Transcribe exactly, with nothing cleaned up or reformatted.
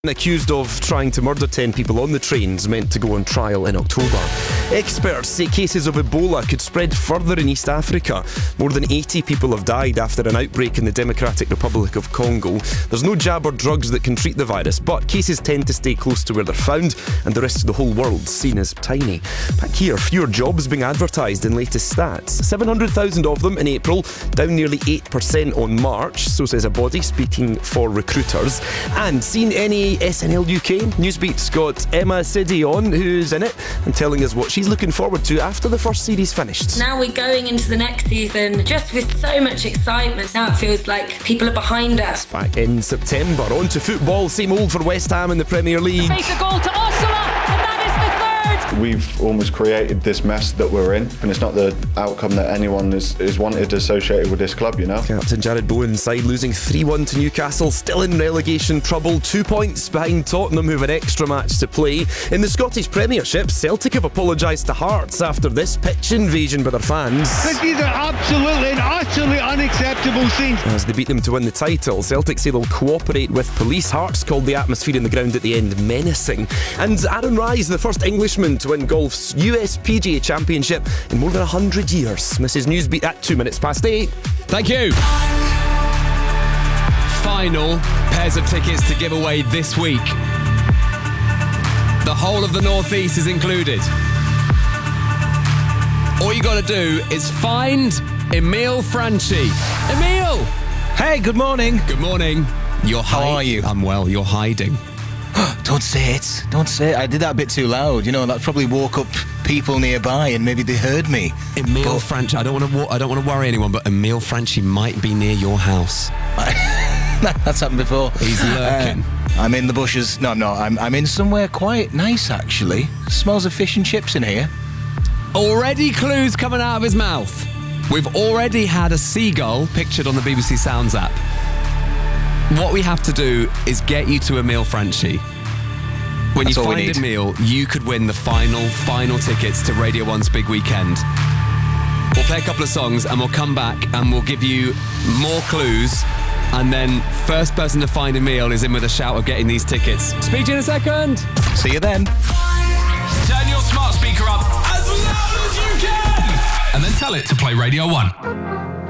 Accused of trying to murder ten people on the trains meant to go on trial in October. Experts say cases of Ebola could spread further in East Africa. More than eighty people have died after an outbreak in the Democratic Republic of Congo. There's no jab or drugs that can treat the virus, but cases tend to stay close to where they're found, and the rest of the whole world's seen as tiny. Back here, fewer jobs being advertised in latest stats. seven hundred thousand of them in April, down nearly eight percent on March, so says a body speaking for recruiters. And seen any S N L U K? Newsbeat's got Emma Siddy on, who's in it, and telling us what she's looking forward to after the first series finished. Now we're going into the next season just with so much excitement. Now it feels like people are behind us. Back in September, on to football, same old for West Ham in the Premier League. Face a goal to Osula, and that is the third. We've almost created this mess that we're in, and it's not the outcome that anyone is, is wanted associated with this club, you know. Captain Jared Bowen's side losing three one to Newcastle, still in relegation trouble, two points behind Tottenham, who have an extra match to play. In the Scottish Premiership, Celtic have apologised to Hearts after this pitch invasion by their fans. These are absolutely and utterly unacceptable scenes. As they beat them to win the title, Celtic say they'll cooperate with police. Hearts called the atmosphere in the ground at the end menacing. And Aaron Rise, the first Englishman to win golf's U S P G A Championship in more than one hundred years. This is Newsbeat at two minutes past eight. Thank you. Final pairs of tickets to give away this week. The whole of the North East is included. All you got to do is find Emile Franchi. Emile! Hey, good morning. Good morning. You're How hi- are you? I'm well. You're hiding. Don't say it. Don't say it. I did that a bit too loud. You know, that probably woke up people nearby and maybe they heard me. Emile But- Franchi. I don't want to. Wa- I don't want to worry anyone, but Emile Franchi might be near your house. That's happened before. He's lurking. Uh, I'm in the bushes. No, no, I'm, I'm in somewhere quite nice, actually. Smells of fish and chips in here. Already clues coming out of his mouth. We've already had a seagull pictured on the B B C Sounds app. What we have to do is get you to Emile Franchi. When That's you all we find need. Emile, you could win the final, final tickets to Radio one's big weekend. We'll play a couple of songs and we'll come back and we'll give you more clues. And then first person to find Emile is in with a shout of getting these tickets. Speak to you in a second. See you then. Turn your smart speaker up as loud as you can, and then tell it to play Radio one.